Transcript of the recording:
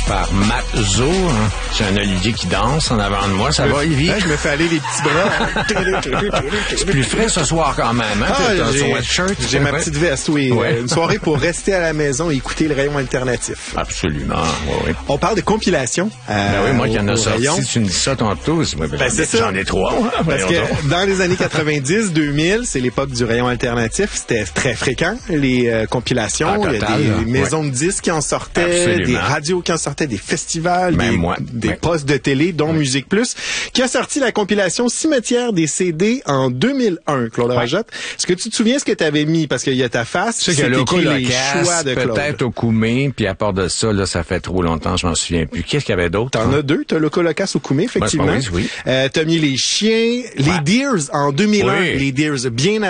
par Matt Zo. Hein. J'ai un Olivier qui danse en avant de moi. Ça va, Olivier? Je me fais aller les petits bras. C'est plus frais ce soir quand même. Hein? T'as un sweatshirt. J'ai ma petite veste, oui. Ouais. Une soirée pour rester à la maison et écouter le rayon alternatif. Absolument, oui. On parle de compilation. Oui, moi qui en ai sorti, si tu me dis ça tantôt, c'est ça. J'en ai 3. Hein? Parce que dans les années 90, 2000, c'est l'époque du rayon alternatif. C'était très fréquent, les compilations. Il y a des maisons de disques qui en sortaient, des radios qui en sortaient, des festivals, des postes de télé, dont Musique Plus, qui a sorti la compilation Cimetière des CD en 2001, Claude Rajotte. Est-ce que tu te souviens ce que tu avais mis? Parce qu'il y a ta face, c'est écrit les choix de Claude. Peut-être au Koumé, puis à part de ça, là, ça fait trop longtemps, je m'en souviens plus. Qu'est-ce qu'il y avait d'autre? T'en as deux. T'as Loco Locas au Koumé, effectivement. Oui. T'as mis les chiens, les Deers en 2001. Les Deers, bien